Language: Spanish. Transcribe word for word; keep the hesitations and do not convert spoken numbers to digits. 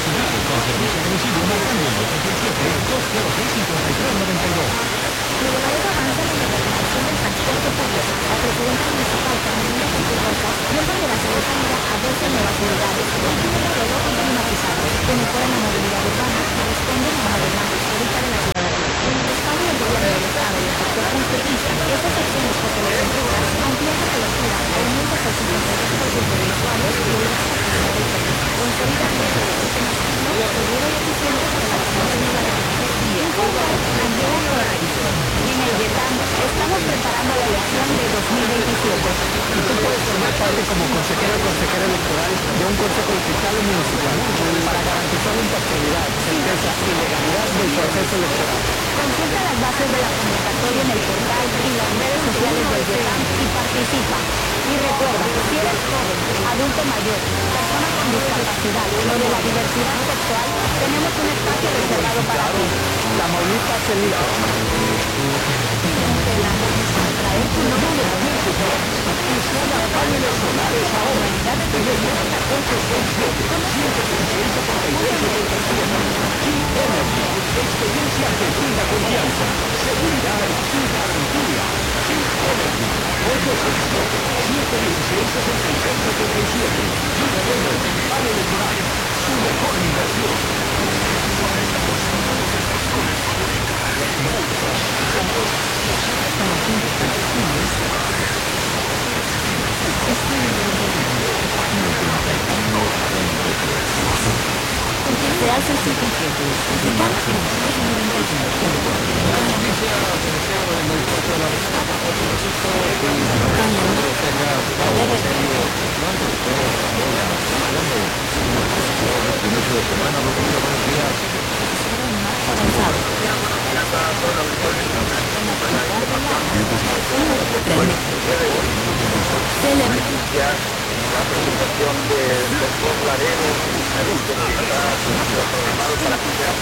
ciudad con servicio a domicilio marcando el dos seis siete, dos cero seis, cinco tres nueve dos. Nuevo Laredo avanza en la modernización del transporte público. La presidenta municipal, Carmelina Jesús Rojas, dio banderazo de salida a doce nuevas unidades de Nuevo Laredo climatizadas, que mejoran la movilidad urbana y responden a una demanda histórica de la ciudadanía. Con el respaldo del gobierno del estado y el sector transportista, estas acciones fortalecen empresas, amplían la cobertura, aumentan el cincuenta y dos por ciento de usuarios y elevan la capacidad del país, consolidando el servicio más digno, seguro y eficiente para la población de la región. Informa Angela Torres. En el Yetam estamos preparando la elección de dos mil veintisiete. Y tú puedes formar parte como consejero o consejera electoral de un consejo distrital o municipal para garantizar la imparcialidad, certeza y legalidad del proceso electoral. Consulta las bases de la convocatoria en el portal y las redes sociales del Yetam y participa. Y recuerda, si eres joven, adulto mayor, persona con discapacidad o de la diversidad sexual, tenemos un espacio reservado para ti. Tamaulipas elige. Traer tu nombre de la Instala paneles solares ahora. Teléfono ocho seis siete, siete seis seis, cuatro tres siete siete. King Energy. Experiencia que brinda confianza, seguridad y garantía. King Energy. ocho seis siete, siete uno seis, seis seis siete siete. King Energy. Paneles solares. Su mejor inversión. Se hace sin completos. La presentación del doctor Laredo, que está programado para que sea